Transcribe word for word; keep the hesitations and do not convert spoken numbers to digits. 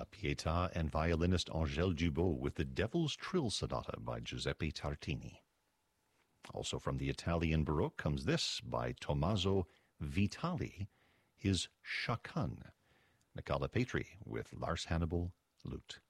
Pietà and violinist Angèle Dubot with the Devil's Trill Sonata by Giuseppe Tartini. Also from the Italian Baroque comes this by Tommaso Vitali, his Chaconne. Nicola Petri with Lars Hannibal, lute.